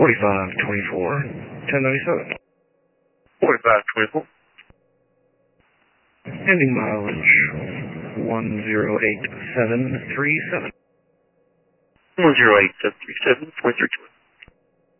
4524, 1097. 4524. Ending mileage 108737. 108737, 432.